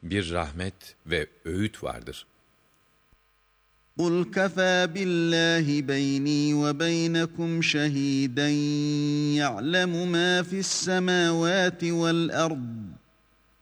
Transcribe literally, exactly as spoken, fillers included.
bir rahmet ve öğüt vardır. قُلْ كَفَى بِاللّٰهِ بَيْنِي وَبَيْنَكُمْ شَهِيدًا يَعْلَمُ مَا فِي السَّمَاوَاتِ وَالْأَرْضِ